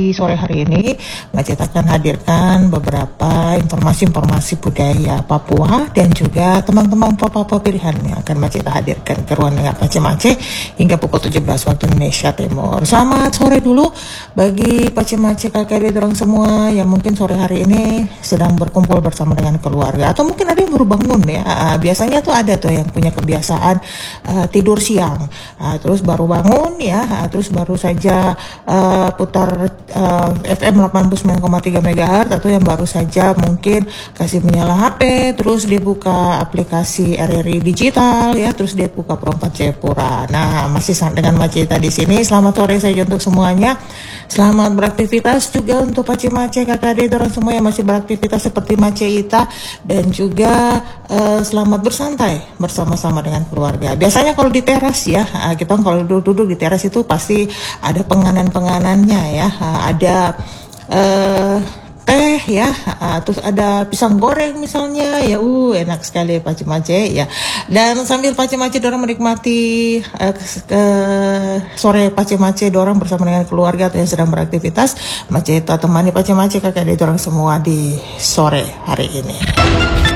di sore hari ini Macet akan hadirkan beberapa informasi-informasi budaya Papua dan juga teman-teman Papua pilihan yang akan Macet hadirkan ke ruang dengar Pace-Mace hingga pukul 17 waktu Indonesia Timur. Selamat sore dulu bagi Pace-Mace KKD dorong semua yang mungkin sore hari ini sedang berkumpul bersama dengan keluarga atau mungkin ada yang baru bangun ya. Biasanya tuh ada tuh yang punya kebiasaan tidur siang, terus baru bangun ya, terus baru saja putar FM 89,3 MHz atau yang baru saja mungkin kasih menyala HP, terus dia buka aplikasi RRI digital ya, terus dia buka Perompak Jayapura. Nah, masih dengan Macita di sini. Selamat sore saja untuk semuanya. Selamat beraktivitas juga untuk Pace-Mace KKD orang semua yang masih beraktivitas seperti Maceita, dan juga selamat bersantai bersama-sama dengan keluarga. Biasanya kalau di teras ya, kita kalau duduk di teras itu pasti ada penganan-penganannya ya, ada teh ya, terus ada pisang goreng misalnya ya, enak sekali Pace-Mace ya. Dan sambil Pace-Mace dorang menikmati sore Pace-Mace dorang bersama dengan keluarga atau yang sedang beraktivitas, Maceta temani Pace-Mace kakak dorang semua di sore hari ini.